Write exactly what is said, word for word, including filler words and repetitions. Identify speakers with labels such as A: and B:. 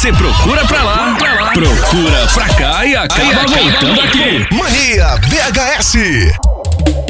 A: Você procura pra lá, procura pra cá e acaba voltando aqui.
B: Mania V H S.